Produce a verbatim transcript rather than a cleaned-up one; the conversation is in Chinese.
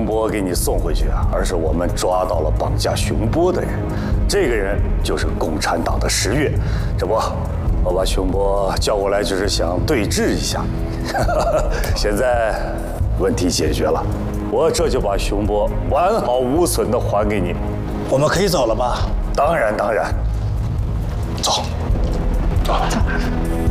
波给你送回去啊，而是我们抓到了绑架熊波的人。这个人就是共产党的十月。这不，我把熊波叫过来，就是想对峙一下。现在问题解决了，我这就把熊波完好无损的还给你。 我们可以走了吧？ 当然，当然。走，走。